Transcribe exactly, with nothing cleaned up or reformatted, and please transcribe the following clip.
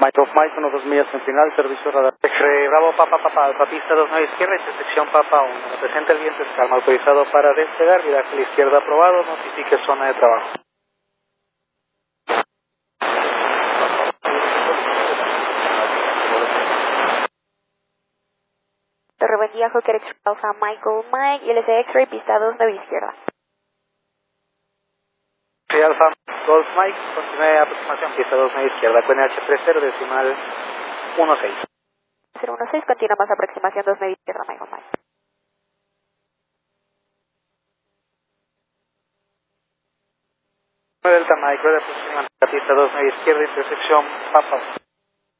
Mike of Mike, uno dos millas en final, servicio radar. X-ray, Bravo, Papa, Papa, Alfa, pista dos nueve izquierda, intersección Papa uno. Presenta el viento, calma, autorizado para despegar, viraje a la izquierda aprobado, notifique zona de trabajo. Torre, buen día, Hawker X-ray, Alfa, Michael, Mike, I L C X-ray, pista dos nueve izquierda. Sí, Alfa, Golf Mike, continúe aproximación, pista dos nueve izquierda, Q N H tres cero, decimal uno seis. cero uno seis, continúa más aproximación dos nueve izquierda, Michael, Mike. Delta Mike, de aproximación, pista dos nueve izquierda, intersección Papa.